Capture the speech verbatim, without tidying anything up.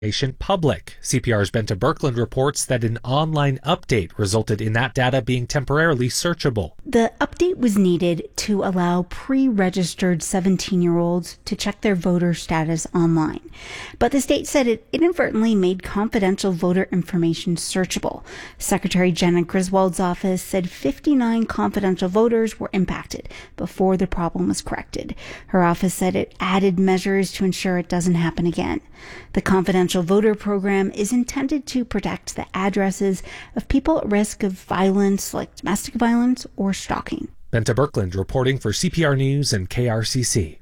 public. C P R's Benta Birkeland reports that an online update resulted in that data being temporarily searchable. The update was needed to allow pre-registered seventeen-year-olds to check their voter status online. But the state said it inadvertently made confidential voter information searchable. Secretary Janet Griswold's office said fifty-nine confidential voters were impacted before the problem was corrected. Her office said it added measures to ensure it doesn't happen again. The confidential voter program is intended to protect the addresses of people at risk of violence like domestic violence or stalking. Benta Birkeland reporting for C P R News and K R C C.